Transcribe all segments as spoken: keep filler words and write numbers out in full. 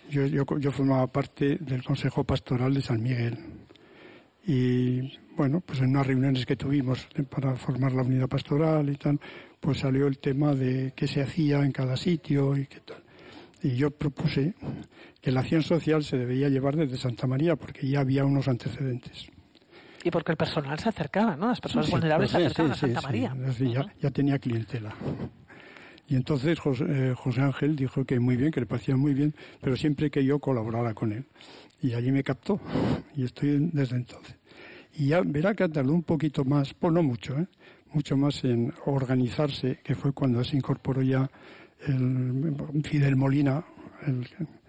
yo, yo, yo formaba parte del Consejo Pastoral de San Miguel. Y bueno, pues en unas reuniones que tuvimos para formar la unidad pastoral y tal, pues salió el tema de qué se hacía en cada sitio y qué tal. Y yo propuse que la acción social se debía llevar desde Santa María, porque ya había unos antecedentes. Y porque el personal se acercaba, ¿no? Las personas sí, vulnerables pues, se acercaban sí, a Santa sí, María. Sí, es decir, ya, ya tenía clientela. Y entonces José, eh, José Ángel dijo que muy bien, que le parecía muy bien, pero siempre que yo colaborara con él. Y allí me captó. Y estoy desde entonces. Y ya verá que tardó un poquito más, pues no mucho, ¿eh? mucho más en organizarse, que fue cuando se incorporó ya el Fidel Molina el,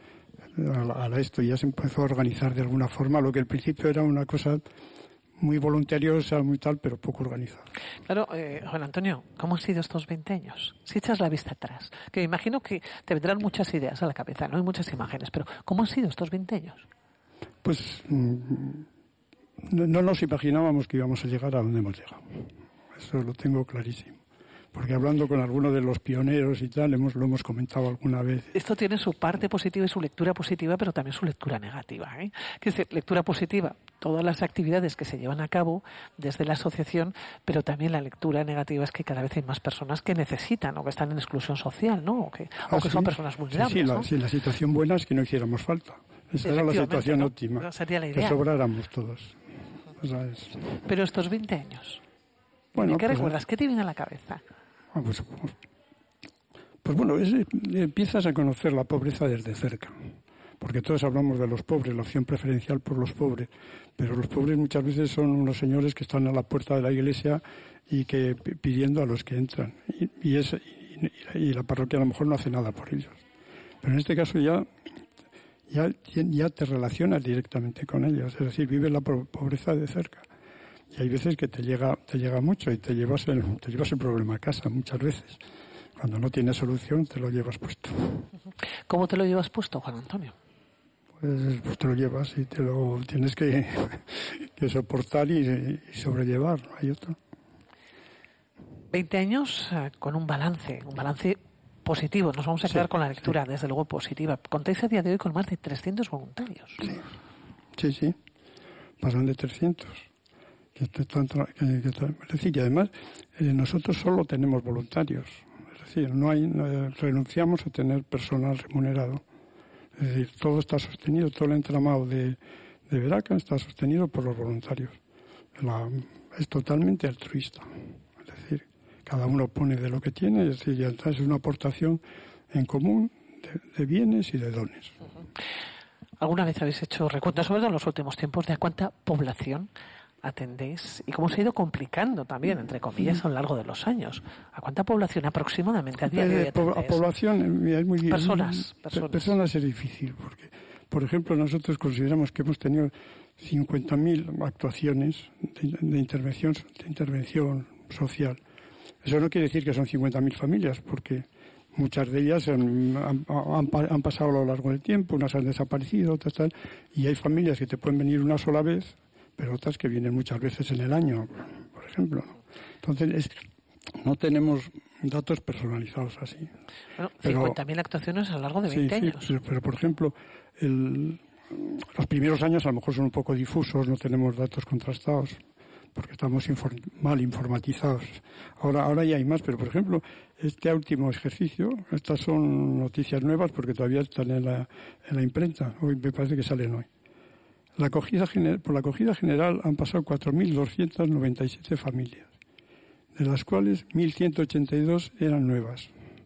a, a esto, ya se empezó a organizar de alguna forma, lo que al principio era una cosa muy voluntariosa, muy tal, pero poco organizada. Claro, eh, Juan Antonio, ¿cómo han sido estos veinte años? Si echas la vista atrás, que me imagino que te vendrán muchas ideas a la cabeza, no hay muchas imágenes, pero ¿cómo han sido estos veinte años? Pues mmm, no, no nos imaginábamos que íbamos a llegar a donde hemos llegado. Eso lo tengo clarísimo. Porque hablando con algunos de los pioneros y tal, hemos, lo hemos comentado alguna vez. Esto tiene su parte positiva y su lectura positiva, pero también su lectura negativa, ¿eh? Que es decir, lectura positiva, todas las actividades que se llevan a cabo desde la asociación, pero también la lectura negativa es que cada vez hay más personas que necesitan o que están en exclusión social, ¿no? O que, ah, o que sí. son personas vulnerables, sí, sí, la, ¿no? sí, la situación buena es que no hiciéramos falta. Esa era la situación ¿no? óptima. No sería la que idea. sobráramos todos. O sea, es... Pero estos veinte años, bueno, ¿qué pues, recuerdas? ¿Qué te viene a la cabeza? Ah, pues, pues, pues bueno, es, empiezas a conocer la pobreza desde cerca, porque todos hablamos de los pobres, la opción preferencial por los pobres, pero los pobres muchas veces son unos señores que están a la puerta de la iglesia y que pidiendo a los que entran, y, y, es, y, y la parroquia a lo mejor no hace nada por ellos, pero en este caso ya, ya, ya te relacionas directamente con ellos, es decir, vives la pobreza de cerca. Y hay veces que te llega te llega mucho y te llevas el te llevas el problema a casa muchas veces. Cuando no tienes solución te lo llevas puesto. ¿Cómo te lo llevas puesto, Juan Antonio? Pues, pues te lo llevas y te lo tienes que, que soportar y, y sobrellevar. Hay otro. Veinte años eh, con un balance, un balance positivo. Nos vamos a quedar sí, con la lectura, sí. desde luego positiva. Contáis a día de hoy con más de trescientos voluntarios. Sí, sí, sí. Pasan de trescientos. Que, que, que, es decir, que además eh, nosotros solo tenemos voluntarios, es decir, no hay eh, renunciamos a tener personal remunerado, es decir, todo está sostenido, todo el entramado de, de Veraca está sostenido por los voluntarios. La, es totalmente altruista, es decir, cada uno pone de lo que tiene, es decir, es una aportación en común de, de bienes y de dones. ¿Alguna vez habéis hecho recuentos, sobre todo en los últimos tiempos, de a cuánta población atendéis y cómo se ha ido complicando también, entre comillas, a lo largo de los años? ¿A cuánta población aproximadamente a día de hoy atendéis? A población es muy difícil. Personas, personas. Personas es difícil, porque, por ejemplo, nosotros consideramos que hemos tenido cincuenta mil actuaciones de, de, intervención, de intervención social. Eso no quiere decir que son cincuenta mil familias, porque muchas de ellas han, han, han, han pasado a lo largo del tiempo, unas han desaparecido, otras tal, y hay familias que te pueden venir una sola vez, pero otras que vienen muchas veces en el año, por ejemplo. Entonces, es, no tenemos datos personalizados así. Bueno, cincuenta mil actuaciones a lo largo de veinte sí, años. Sí, pero, pero por ejemplo, el, los primeros años a lo mejor son un poco difusos, no tenemos datos contrastados, porque estamos inform, mal informatizados. Ahora, ahora ya hay más, pero por ejemplo, este último ejercicio, estas son noticias nuevas porque todavía están en la, en la imprenta, hoy me parece que salen hoy. La acogida, por la acogida general han pasado cuatro mil doscientas noventa y siete familias, de las cuales mil ciento ochenta y dos eran nuevas.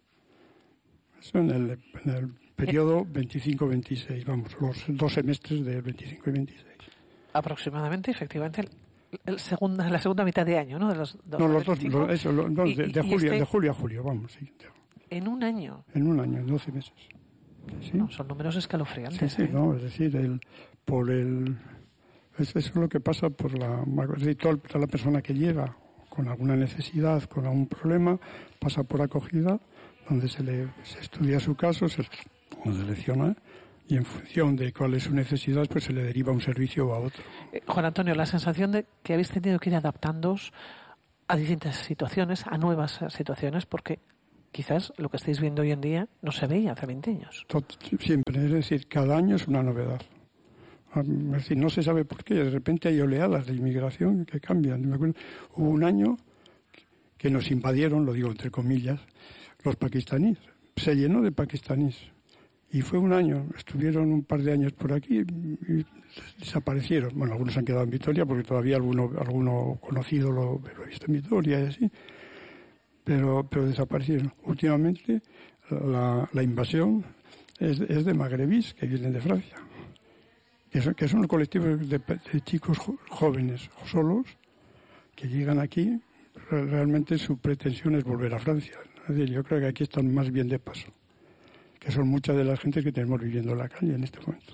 Eso en el, en el periodo veinticinco veintiséis, vamos, los dos semestres del veinticinco y veintiséis. Aproximadamente, efectivamente, el, el segunda, la segunda mitad de año, ¿no? De los, de no, los dos, los, eso, los, no, y, de, de, julio, este, de julio a julio, vamos, sí. En un año. En un año, en doce meses. ¿Sí? No, son números escalofriantes. Sí, sí, ¿eh? no, es decir, el, por el, es, eso es lo que pasa por la, es decir, toda, toda la persona que llega con alguna necesidad, con algún problema, pasa por acogida, donde se le se estudia su caso, se le selecciona y en función de cuál es su necesidad, pues se le deriva a un servicio o a otro. Eh, Juan Antonio, la sensación de que habéis tenido que ir adaptándoos a distintas situaciones, a nuevas situaciones, porque quizás lo que estáis viendo hoy en día no se veía hace veinte años. Siempre, es decir, cada año es una novedad. Es decir, no se sabe por qué, de repente hay oleadas de inmigración que cambian. Me acuerdo, hubo un año que nos invadieron, lo digo entre comillas, los pakistaníes. Se llenó de pakistaníes. Y fue un año, estuvieron un par de años por aquí y desaparecieron. Bueno, algunos han quedado en Vitoria porque todavía alguno, alguno conocido lo, lo he visto en Vitoria y así. Pero, pero desaparecieron. Últimamente la, la invasión es, es de magrebís que vienen de Francia. Que son, que son colectivos de, de chicos jóvenes solos que llegan aquí. Realmente su pretensión es volver a Francia. Es decir, yo creo que aquí están más bien de paso, que son muchas de las gentes que tenemos viviendo en la calle en este momento.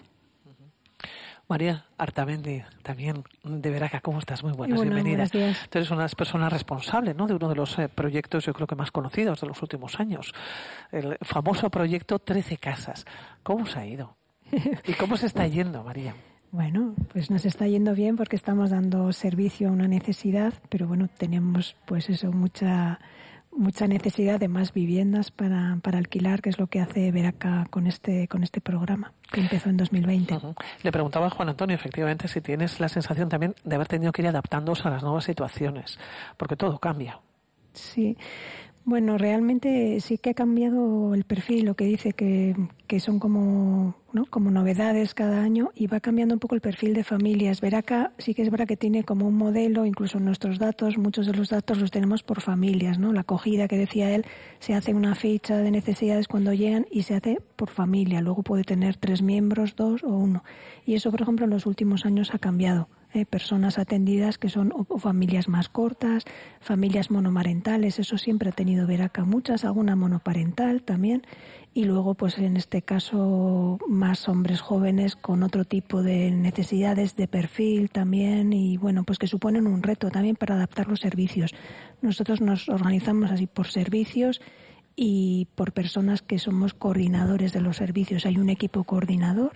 María Artamendi, también de Veraca, ¿cómo estás? Muy buenas, bueno, bienvenida. Buenos días. Tú eres una de las personas responsables, ¿no?, de uno de los eh, proyectos, yo creo que más conocidos de los últimos años, el famoso proyecto trece Casas. ¿Cómo se ha ido? ¿Y cómo se está yendo, María? Bueno, pues nos está yendo bien porque estamos dando servicio a una necesidad, pero bueno, tenemos pues eso, mucha mucha necesidad de más viviendas para, para alquilar, que es lo que hace Veraca con este con este programa, que empezó en dos mil veinte. Uh-huh. Le preguntaba a Juan Antonio, efectivamente, si tienes la sensación también de haber tenido que ir adaptándose a las nuevas situaciones, porque todo cambia. Sí. Bueno, realmente sí que ha cambiado el perfil, lo que dice que, que son como, ¿no?, como novedades cada año, y va cambiando un poco el perfil de familias. Veraca sí que es verdad que tiene como un modelo, incluso nuestros datos, muchos de los datos los tenemos por familias, ¿no? La acogida que decía él, se hace una ficha de necesidades cuando llegan y se hace por familia. Luego puede tener tres miembros, dos o uno. Y eso, por ejemplo, en los últimos años ha cambiado. Eh, personas atendidas que son o, o familias más cortas, familias monomarentales, eso siempre ha tenido Veraca muchas, alguna monoparental también, y luego pues en este caso más hombres jóvenes con otro tipo de necesidades de perfil también, y bueno, pues que suponen un reto también para adaptar los servicios. Nosotros nos organizamos así por servicios y por personas que somos coordinadores de los servicios. Hay un equipo coordinador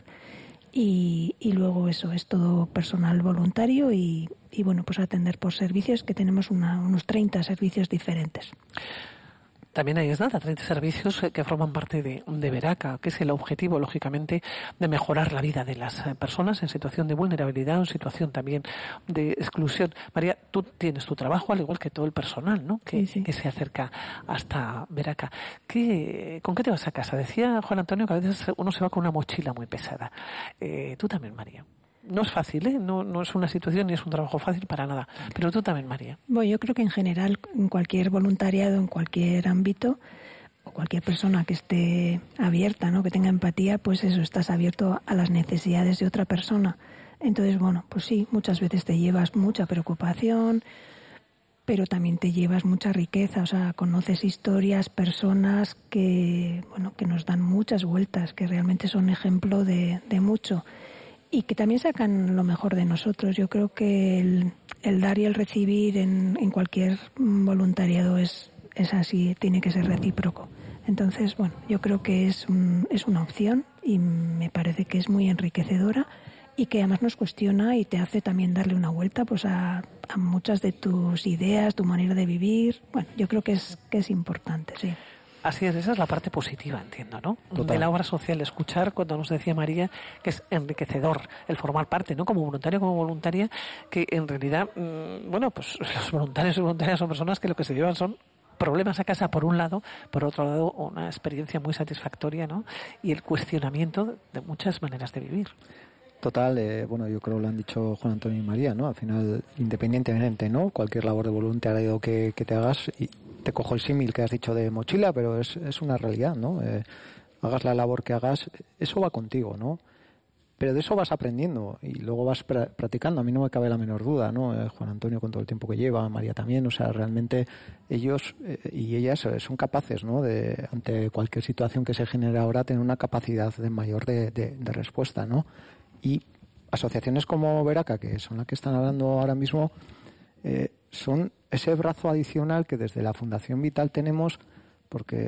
Y, y luego eso es todo personal voluntario y, y bueno, pues atender por servicios, que tenemos una, unos treinta servicios diferentes. También hay nada, treinta servicios que forman parte de, de Veraca, que es el objetivo, lógicamente, de mejorar la vida de las personas en situación de vulnerabilidad o en situación también de exclusión. María, tú tienes tu trabajo, al igual que todo el personal, ¿no?, que, sí, sí. que se acerca hasta Veraca. ¿Qué, ¿Con qué te vas a casa? Decía Juan Antonio que a veces uno se va con una mochila muy pesada. Eh, tú también, María. No es fácil, ¿eh? No, no es una situación ni es un trabajo fácil para nada. Pero tú también, María. Bueno, yo creo que en general, en cualquier voluntariado, en cualquier ámbito, o cualquier persona que esté abierta, ¿no?, que tenga empatía, pues eso, estás abierto a las necesidades de otra persona. Entonces, bueno, pues sí, muchas veces te llevas mucha preocupación, pero también te llevas mucha riqueza, o sea, conoces historias, personas que, bueno, que nos dan muchas vueltas, que realmente son ejemplo de, de mucho. Y que también sacan lo mejor de nosotros. Yo creo que el, el dar y el recibir en, en cualquier voluntariado es, es así, tiene que ser recíproco. Entonces, bueno, yo creo que es, un, es una opción y me parece que es muy enriquecedora y que además nos cuestiona y te hace también darle una vuelta pues a, a muchas de tus ideas, tu manera de vivir. Bueno, yo creo que es, que es importante, sí. Así es, esa es la parte positiva, entiendo, ¿no? Total. De la obra social, escuchar cuando nos decía María que es enriquecedor el formar parte, ¿no? Como voluntario, como voluntaria, que en realidad, mmm, bueno, pues los voluntarios y voluntarias son personas que lo que se llevan son problemas a casa por un lado, por otro lado una experiencia muy satisfactoria, ¿no? Y el cuestionamiento de muchas maneras de vivir. Total, eh, bueno, yo creo que lo han dicho Juan Antonio y María, ¿no? Al final, independientemente, ¿no?, cualquier labor de voluntariado que, que te hagas, y te cojo el símil que has dicho de mochila, pero es, es una realidad, ¿no? Eh, hagas la labor que hagas, eso va contigo, ¿no? Pero de eso vas aprendiendo y luego vas pra- practicando. A mí no me cabe la menor duda, ¿no? Eh, Juan Antonio con todo el tiempo que lleva, María también, o sea, realmente ellos eh, y ellas son capaces, ¿no?, de, ante cualquier situación que se genere ahora, tener una capacidad de mayor de, de, de respuesta, ¿no? Y asociaciones como Veraca, que son las que están hablando ahora mismo, eh, son ese brazo adicional que desde la Fundación Vital tenemos, porque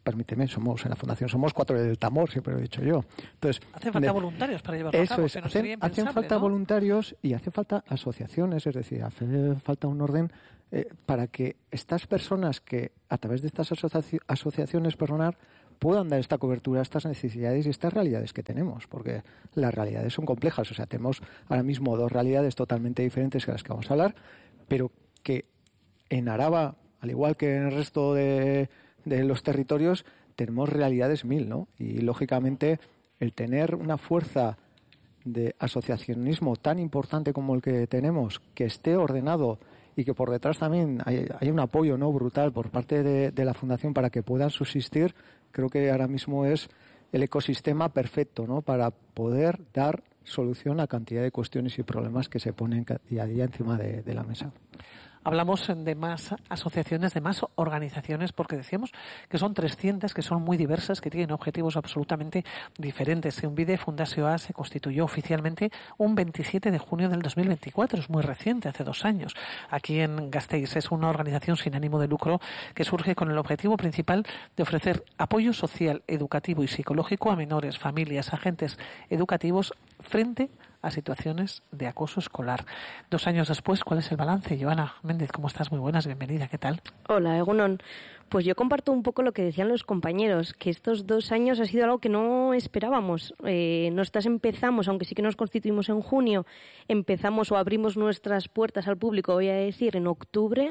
permíteme, somos en la Fundación somos cuatro del tambor, siempre lo he dicho yo. Entonces, hacen falta de, voluntarios para llevarlo a cabo. Eso es, no hacen, hacen falta ¿no? voluntarios y hace falta asociaciones, es decir, hace falta un orden eh, para que estas personas que a través de estas asoci- asociaciones, perdonar, puedan dar esta cobertura a estas necesidades y estas realidades que tenemos, porque las realidades son complejas. O sea, tenemos ahora mismo dos realidades totalmente diferentes que las que vamos a hablar, pero que en Araba, al igual que en el resto de, de los territorios, tenemos realidades mil, ¿no? Y, lógicamente, el tener una fuerza de asociacionismo tan importante como el que tenemos, que esté ordenado y que por detrás también hay, hay un apoyo, ¿no?, brutal por parte de, de la Fundación para que puedan subsistir, creo que ahora mismo es el ecosistema perfecto, ¿no?, para poder dar solución a cantidad de cuestiones y problemas que se ponen día a día encima de, de la mesa. Hablamos de más asociaciones, de más organizaciones, porque decíamos que son trescientas, que son muy diversas, que tienen objetivos absolutamente diferentes. Unbide Fundació A se constituyó oficialmente un veintisiete de junio del dos mil veinticuatro, es muy reciente, hace dos años. Aquí en Gasteiz es una organización sin ánimo de lucro que surge con el objetivo principal de ofrecer apoyo social, educativo y psicológico a menores, familias, agentes educativos frente a situaciones de acoso escolar. Dos años después, ¿cuál es el balance? Joana Méndez, ¿cómo estás? Muy buenas, bienvenida, ¿qué tal? Hola, Egunon. Pues yo comparto un poco lo que decían los compañeros, que estos dos años ha sido algo que no esperábamos. Eh, nosotras empezamos, aunque sí que nos constituimos en junio, empezamos o abrimos nuestras puertas al público, voy a decir, en octubre,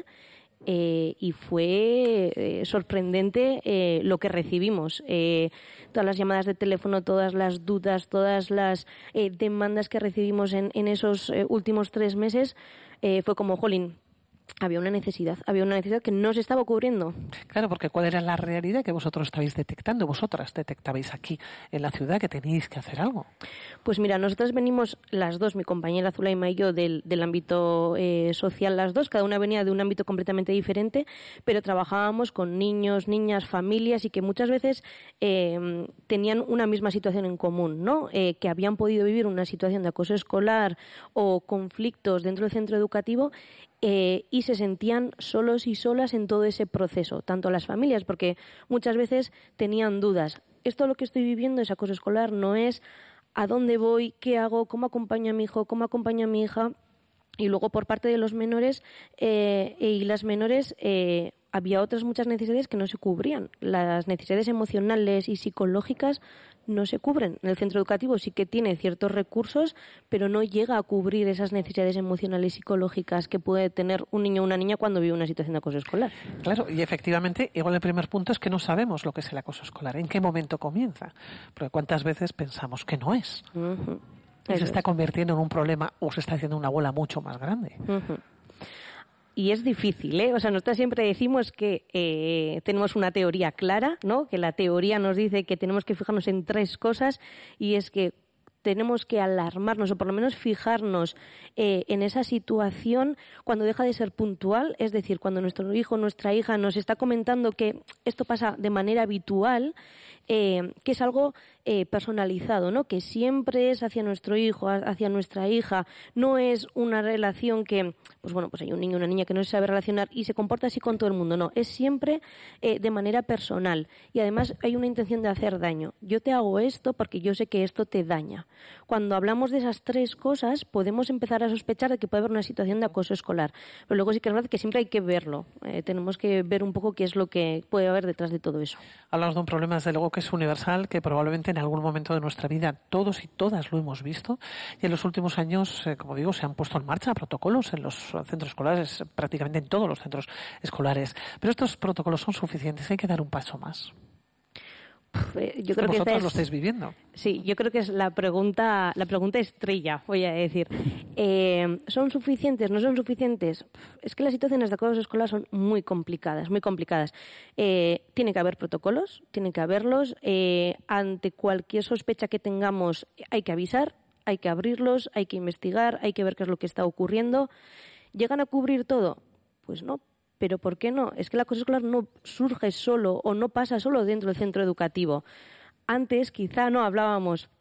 Eh, y fue eh, sorprendente eh, lo que recibimos. Eh, todas las llamadas de teléfono, todas las dudas, todas las eh, demandas que recibimos en, en esos eh, últimos tres meses, eh, fue como, jolín, había una necesidad, había una necesidad que no se estaba cubriendo. Claro, porque ¿cuál era la realidad que vosotros estabais detectando? Vosotras detectabais aquí en la ciudad que teníais que hacer algo. Pues mira, nosotras venimos las dos, mi compañera Zulaima y yo, del, del ámbito eh, social, las dos, cada una venía de un ámbito completamente diferente, pero trabajábamos con niños, niñas, familias y que muchas veces eh, tenían una misma situación en común, ¿no? Eh, que habían podido vivir una situación de acoso escolar o conflictos dentro del centro educativo. Eh, y se sentían solos y solas en todo ese proceso, tanto las familias, porque muchas veces tenían dudas. Esto lo que estoy viviendo es acoso escolar, no es a dónde voy, qué hago, cómo acompaño a mi hijo, cómo acompaño a mi hija. Y luego por parte de los menores eh, y las menores eh, había otras muchas necesidades que no se cubrían. Las necesidades emocionales y psicológicas no se cubren. En el centro educativo sí que tiene ciertos recursos, pero no llega a cubrir esas necesidades emocionales y psicológicas que puede tener un niño o una niña cuando vive una situación de acoso escolar. Claro, y efectivamente, igual el primer punto es que no sabemos lo que es el acoso escolar, en qué momento comienza, porque cuántas veces pensamos que no es. Uh-huh. Y se está convirtiendo en un problema o se está haciendo una bola mucho más grande. Uh-huh. Y es difícil, ¿eh? O sea, nosotros siempre decimos que eh, tenemos una teoría clara, ¿no? Que la teoría nos dice que tenemos que fijarnos en tres cosas y es que tenemos que alarmarnos o por lo menos fijarnos eh, en esa situación cuando deja de ser puntual, es decir, cuando nuestro hijo o nuestra hija nos está comentando que esto pasa de manera habitual, eh, que es algo eh, personalizado, ¿no? Que siempre es hacia nuestro hijo, hacia nuestra hija, no es una relación que, pues bueno, pues hay un niño o una niña que no se sabe relacionar y se comporta así con todo el mundo, no, es siempre eh, de manera personal y además hay una intención de hacer daño. Yo te hago esto porque yo sé que esto te daña. Cuando hablamos de esas tres cosas podemos empezar a sospechar de que puede haber una situación de acoso escolar, pero luego sí que es verdad que siempre hay que verlo, eh, tenemos que ver un poco qué es lo que puede haber detrás de todo eso. Hablamos de un problema desde luego que es universal, que probablemente en algún momento de nuestra vida todos y todas lo hemos visto y en los últimos años, eh, como digo, se han puesto en marcha protocolos en los centros escolares, prácticamente en todos los centros escolares, pero estos protocolos son suficientes, hay que dar un paso más. Yo creo que vosotros es, lo estáis viviendo. Sí, yo creo que es la pregunta, la pregunta estrella, voy a decir. Eh, ¿Son suficientes? ¿No son suficientes? Es que las situaciones de acoso escolar son muy complicadas, muy complicadas. Eh, tiene que haber protocolos, tiene que haberlos. Eh, ante cualquier sospecha que tengamos hay que avisar, hay que abrirlos, hay que investigar, hay que ver qué es lo que está ocurriendo. ¿Llegan a cubrir todo? Pues no. Pero ¿por qué no? Es que el acoso escolar no surge solo o no pasa solo dentro del centro educativo. Antes quizá no hablábamos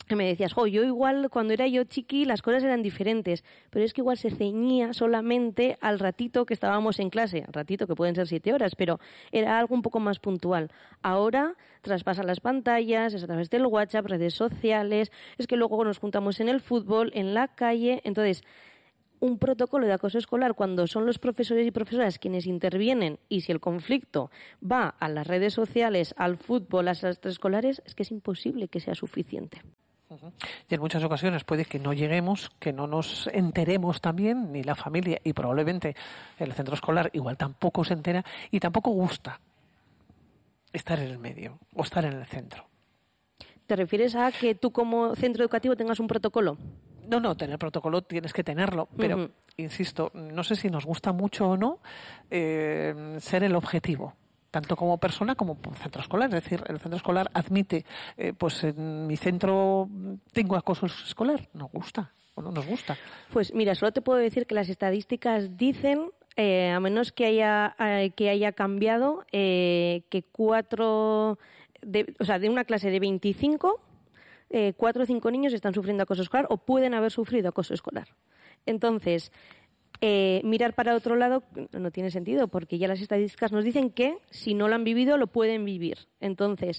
que me decías, jo, yo igual cuando era yo chiqui las cosas eran diferentes, pero es que igual se ceñía solamente al ratito que estábamos en clase, al ratito que pueden ser siete horas, pero era algo un poco más puntual. Ahora traspasa las pantallas, es a través del WhatsApp, redes sociales, es que luego nos juntamos en el fútbol, en la calle. Entonces, un protocolo de acoso escolar cuando son los profesores y profesoras quienes intervienen, y si el conflicto va a las redes sociales, al fútbol, a las extraescolares, es que es imposible que sea suficiente. Y en muchas ocasiones puede que no lleguemos, que no nos enteremos también, ni la familia, y probablemente el centro escolar igual tampoco se entera y tampoco gusta estar en el medio o estar en el centro. ¿Te refieres a que tú como centro educativo tengas un protocolo? No, no, tener protocolo tienes que tenerlo, pero, uh-huh. insisto, no sé si nos gusta mucho o no eh, ser el objetivo, tanto como persona como centro escolar. Es decir, el centro escolar admite, eh, pues en mi centro tengo acoso escolar. ¿Nos gusta o no nos gusta? Pues mira, solo te puedo decir que las estadísticas dicen, eh, a menos que haya, eh, que haya cambiado, eh, que cuatro, de, o sea, de una clase de veinticinco, eh, cuatro o cinco niños están sufriendo acoso escolar o pueden haber sufrido acoso escolar. Entonces, Eh, mirar para otro lado no tiene sentido, porque ya las estadísticas nos dicen que si no lo han vivido lo pueden vivir. Entonces,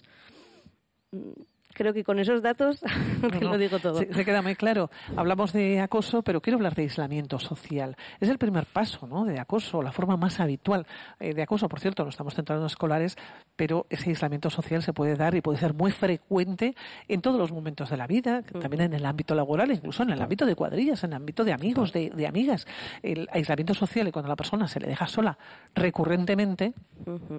creo que con esos datos no, te no, lo digo todo. Se, se queda muy claro. Hablamos de acoso, pero quiero hablar de aislamiento social. Es el primer paso, ¿no?, de acoso, la forma más habitual eh, de acoso. Por cierto, no estamos centrados en escolares, pero ese aislamiento social se puede dar y puede ser muy frecuente en todos los momentos de la vida, uh-huh. también en el ámbito laboral, incluso en el ámbito de cuadrillas, en el ámbito de amigos, de, de amigas. El aislamiento social, y cuando a la persona se le deja sola recurrentemente, uh-huh.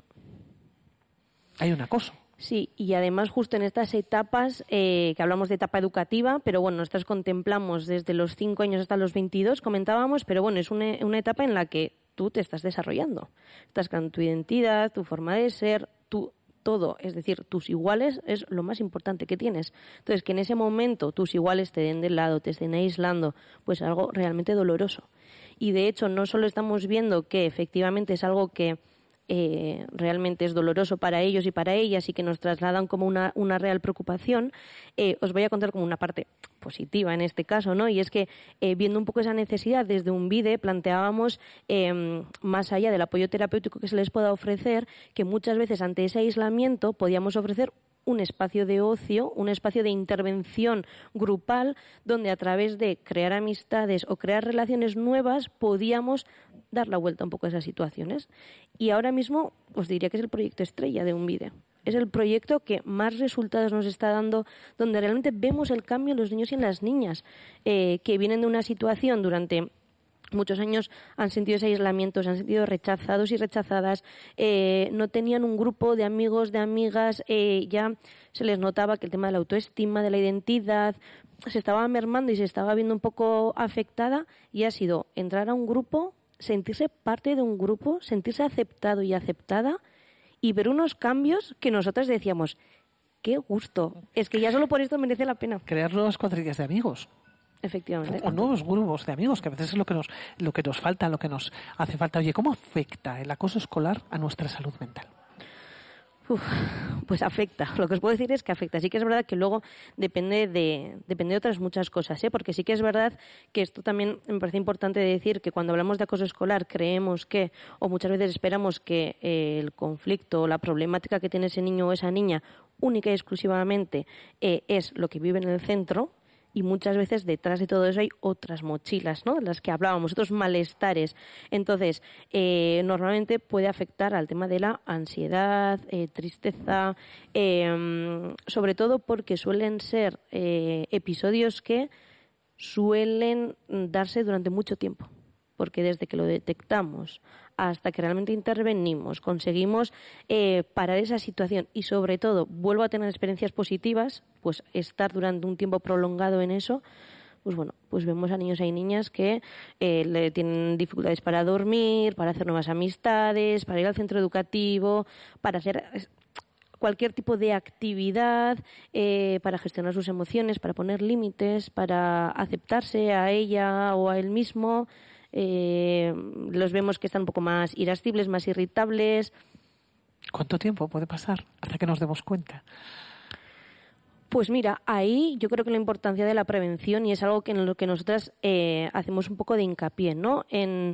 hay un acoso. Sí, y además justo en estas etapas, eh, que hablamos de etapa educativa, pero bueno, nosotros contemplamos desde los cinco años hasta los veintidós, comentábamos, pero bueno, es una, una etapa en la que tú te estás desarrollando. Estás con tu identidad, tu forma de ser, tu todo, es decir, tus iguales es lo más importante que tienes. Entonces, que en ese momento tus iguales te den de lado, te estén aislando, pues algo realmente doloroso. Y de hecho, no solo estamos viendo que efectivamente es algo que Eh, realmente es doloroso para ellos y para ellas y que nos trasladan como una, una real preocupación, eh, os voy a contar como una parte positiva en este caso, ¿no? Y es que eh, viendo un poco esa necesidad, desde un BIDE planteábamos, eh, más allá del apoyo terapéutico que se les pueda ofrecer, que muchas veces ante ese aislamiento podíamos ofrecer un espacio de ocio, un espacio de intervención grupal, donde a través de crear amistades o crear relaciones nuevas podíamos dar la vuelta un poco a esas situaciones. Y ahora mismo os diría que es el proyecto estrella de UNVIDE. Es el proyecto que más resultados nos está dando, donde realmente vemos el cambio en los niños y en las niñas, eh, que vienen de una situación durante muchos años, han sentido ese aislamiento, se han sentido rechazados y rechazadas, eh, no tenían un grupo de amigos, de amigas, eh, ya se les notaba que el tema de la autoestima, de la identidad, se estaba mermando y se estaba viendo un poco afectada, y ha sido entrar a un grupo, sentirse parte de un grupo, sentirse aceptado y aceptada, y ver unos cambios que nosotros decíamos, qué gusto, es que ya solo por esto merece la pena. Crear nuevas cuadrillas de amigos. Efectivamente. O nuevos grupos de amigos, que a veces es lo que nos, lo que nos falta, lo que nos hace falta. Oye, ¿cómo afecta el acoso escolar a nuestra salud mental? Uf, pues afecta. Lo que os puedo decir es que afecta. Sí que es verdad que luego depende de, depende de otras muchas cosas, ¿eh? Porque sí que es verdad que esto también me parece importante decir, que cuando hablamos de acoso escolar creemos que, o muchas veces esperamos que eh, el conflicto o la problemática que tiene ese niño o esa niña única y exclusivamente eh, es lo que vive en el centro. Y muchas veces detrás de todo eso hay otras mochilas, ¿no?, de las que hablábamos, otros malestares. Entonces, eh, normalmente puede afectar al tema de la ansiedad, eh, tristeza, eh, sobre todo porque suelen ser eh, episodios que suelen darse durante mucho tiempo. Porque desde que lo detectamos hasta que realmente intervenimos, conseguimos eh, parar esa situación y, sobre todo, vuelvo a tener experiencias positivas, pues estar durante un tiempo prolongado en eso, pues bueno, pues vemos a niños y niñas que eh, le tienen dificultades para dormir, para hacer nuevas amistades, para ir al centro educativo, para hacer cualquier tipo de actividad, eh, para gestionar sus emociones, para poner límites, para aceptarse a ella o a él mismo. Eh, los vemos que están un poco más irascibles, más irritables. ¿Cuánto tiempo puede pasar hasta que nos demos cuenta? Pues mira, ahí yo creo que la importancia de la prevención, y es algo que en lo que nosotras eh, hacemos un poco de hincapié, ¿no? En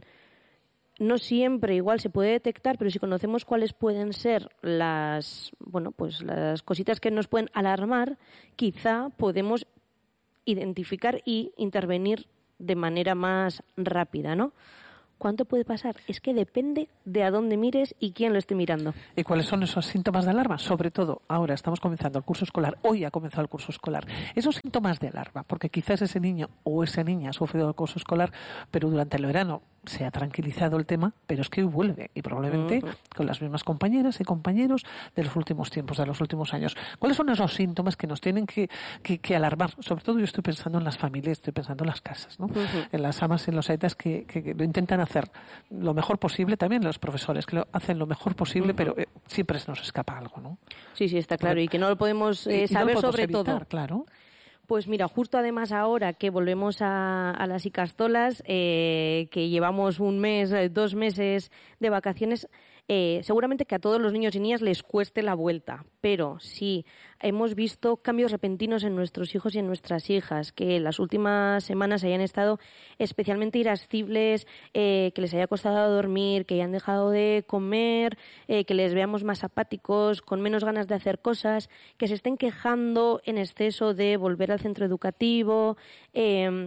no siempre igual se puede detectar, pero si conocemos cuáles pueden ser las, bueno, pues las cositas que nos pueden alarmar, quizá podemos identificar y intervenir de manera más rápida, ¿no? ¿Cuánto puede pasar? Es que depende de a dónde mires y quién lo esté mirando. ¿Y cuáles son esos síntomas de alarma? Sobre todo, ahora estamos comenzando el curso escolar, hoy ha comenzado el curso escolar. Esos síntomas de alarma, porque quizás ese niño o esa niña ha sufrido el curso escolar, pero durante el verano se ha tranquilizado el tema, pero es que hoy vuelve, y probablemente uh-huh. con las mismas compañeras y compañeros de los últimos tiempos, de los últimos años. ¿Cuáles son esos síntomas que nos tienen que, que, que alarmar? Sobre todo yo estoy pensando en las familias, estoy pensando en las casas, ¿no? Uh-huh. En las amas, en los aitas que, que, que lo intentan hacer lo mejor posible, también los profesores que lo hacen lo mejor posible, uh-huh. pero eh, siempre se nos escapa algo, ¿no? Sí, sí, está claro, y que no lo podemos eh, saber no lo podemos sobre evitar, todo. Claro. Pues mira, justo además ahora que volvemos a, a las Icastolas, eh, que llevamos un mes, dos meses de vacaciones, eh, seguramente que a todos los niños y niñas les cueste la vuelta, pero sí hemos visto cambios repentinos en nuestros hijos y en nuestras hijas, que las últimas semanas hayan estado especialmente irascibles, eh, que les haya costado dormir, que hayan dejado de comer, eh, que les veamos más apáticos, con menos ganas de hacer cosas, que se estén quejando en exceso de volver al centro educativo. Eh,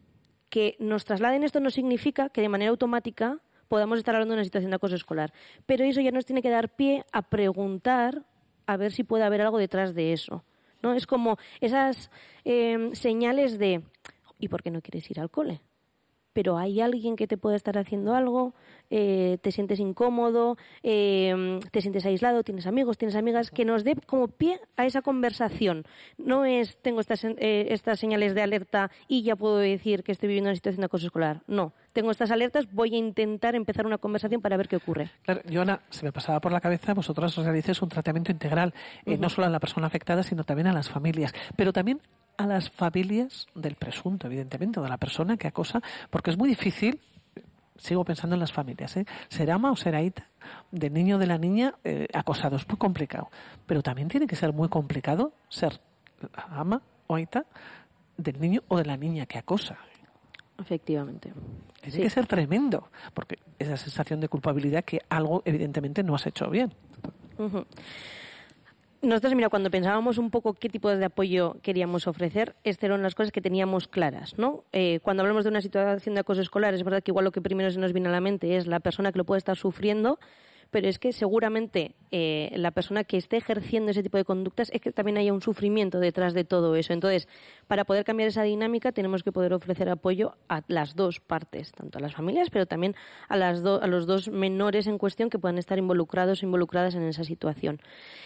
que nos trasladen esto no significa que de manera automática podamos estar hablando de una situación de acoso escolar, pero eso ya nos tiene que dar pie a preguntar a ver si puede haber algo detrás de eso, ¿no? Es como esas eh, señales de ¿y por qué no quieres ir al cole? Pero hay alguien que te puede estar haciendo algo, eh, te sientes incómodo, eh, te sientes aislado, tienes amigos, tienes amigas, que nos dé como pie a esa conversación. No es tengo estas, eh, estas señales de alerta y ya puedo decir que estoy viviendo una situación de acoso escolar. No, tengo estas alertas, voy a intentar empezar una conversación para ver qué ocurre. Claro, Joana, se me pasaba por la cabeza, vosotras os realicéis un tratamiento integral, eh, uh-huh. no solo a la persona afectada, sino también a las familias, pero también a las familias del presunto, evidentemente, o de la persona que acosa, porque es muy difícil, sigo pensando en las familias, ¿eh? ser ama o ser aita del niño o de la niña eh, acosado, es muy complicado, pero también tiene que ser muy complicado ser ama o aita del niño o de la niña que acosa. Efectivamente. Tiene sí. que ser tremendo, porque esa sensación de culpabilidad que algo evidentemente no has hecho bien. Uh-huh. Nosotros, mira, cuando pensábamos un poco qué tipo de apoyo queríamos ofrecer, estas eran las cosas que teníamos claras, ¿no? Eh, cuando hablamos de una situación de acoso escolar, es verdad que igual lo que primero se nos viene a la mente es la persona que lo puede estar sufriendo, pero es que seguramente eh, la persona que esté ejerciendo ese tipo de conductas es que también haya un sufrimiento detrás de todo eso. Entonces, para poder cambiar esa dinámica tenemos que poder ofrecer apoyo a las dos partes, tanto a las familias, pero también a, las do- a los dos menores en cuestión que puedan estar involucrados o involucradas en esa situación.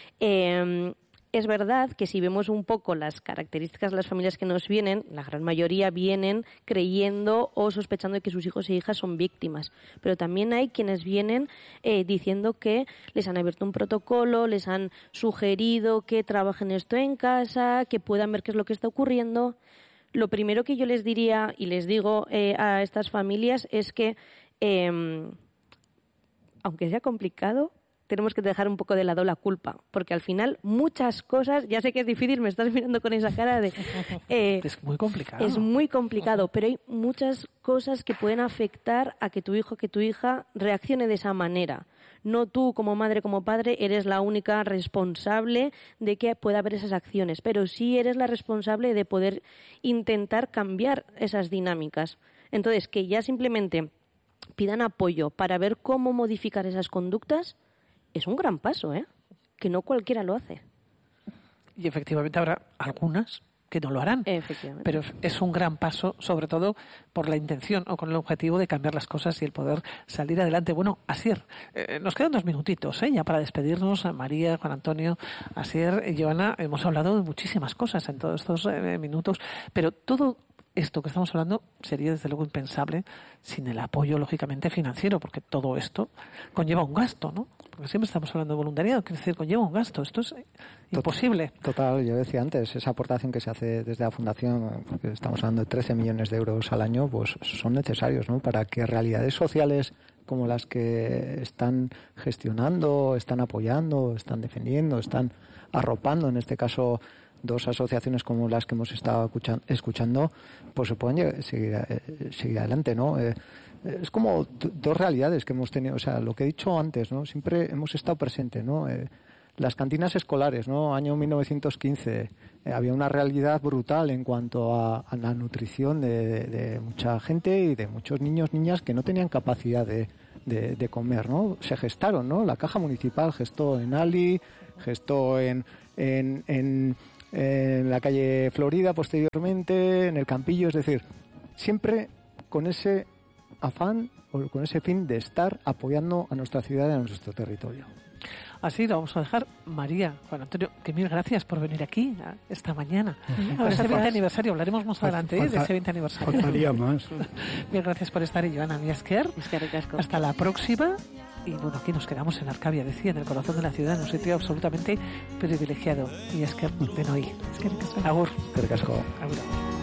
Eh, Es verdad que si vemos un poco las características de las familias que nos vienen, la gran mayoría vienen creyendo o sospechando de que sus hijos e hijas son víctimas. Pero también hay quienes vienen eh, diciendo que les han abierto un protocolo, les han sugerido que trabajen esto en casa, que puedan ver qué es lo que está ocurriendo. Lo primero que yo les diría y les digo eh, a estas familias es que, eh, aunque sea complicado, tenemos que dejar un poco de lado la culpa, porque al final muchas cosas, ya sé que es difícil, me estás mirando con esa cara de... Eh, es muy complicado. Es muy complicado, pero hay muchas cosas que pueden afectar a que tu hijo, que tu hija reaccione de esa manera. No tú, como madre, como padre, eres la única responsable de que pueda haber esas acciones, pero sí eres la responsable de poder intentar cambiar esas dinámicas. Entonces, que ya simplemente pidan apoyo para ver cómo modificar esas conductas, es un gran paso, ¿eh? Que no cualquiera lo hace. Y efectivamente habrá algunas que no lo harán. Efectivamente. Pero es un gran paso, sobre todo por la intención o con el objetivo de cambiar las cosas y el poder salir adelante. Bueno, Asier, eh, nos quedan dos minutitos, ¿eh? Ya para despedirnos. A María, Juan Antonio, Asier y Joana, hemos hablado de muchísimas cosas en todos estos eh, minutos, pero todo esto que estamos hablando sería desde luego impensable sin el apoyo, lógicamente, financiero, porque todo esto conlleva un gasto, ¿no? Porque siempre estamos hablando de voluntariado, quiere decir, conlleva un gasto. Esto es imposible. Total, yo decía antes, esa aportación que se hace desde la Fundación, porque estamos hablando de trece millones de euros al año, pues son necesarios, ¿no? Para que realidades sociales como las que están gestionando, están apoyando, están defendiendo, están arropando, en este caso, dos asociaciones como las que hemos estado escuchando, pues se pueden llegar, seguir, eh, seguir adelante, ¿no? Eh, es como d- dos realidades que hemos tenido, o sea, lo que he dicho antes, ¿no? Siempre hemos estado presentes, ¿no? Eh, las cantinas escolares, ¿no? Año mil novecientos quince, eh, había una realidad brutal en cuanto a, a la nutrición de, de, de mucha gente y de muchos niños, niñas que no tenían capacidad de, de, de comer, ¿no? Se gestaron, ¿no? La Caja Municipal gestó en Ali, gestó en, en, en, en la calle Florida posteriormente, en el Campillo, es decir, siempre con ese afán o con ese fin de estar apoyando a nuestra ciudad y a nuestro territorio. Así lo vamos a dejar. María, Juan Antonio, que mil gracias por venir aquí ¿eh? esta mañana. Uh-huh. Por ese veinte aniversario, hablaremos más adelante ¿eh? de ese veinte aniversario. Faltaría más. Mil gracias por estar, y Joana Miasker. Hasta la próxima. Y bueno, aquí nos quedamos en Arcabia, decía, en el corazón de la ciudad, en un sitio absolutamente privilegiado. Y Esker de Noí. Eskerrik asko. Agur. Eskerrik asko. Agur.